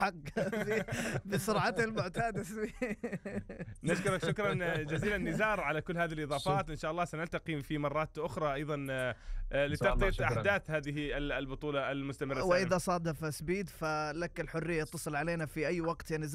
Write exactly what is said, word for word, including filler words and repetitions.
حق بسرعته المعتادة. نشكرك شكرا جزيلا نزار على كل هذه الإضافات. إن شاء الله سنلتقي في مرات أخرى أيضا لتغطية أحداث هذه البطولة المستمرة. وإذا صادف سبيد فلك الحرية، اتصل علينا في أي وقت يا نزار.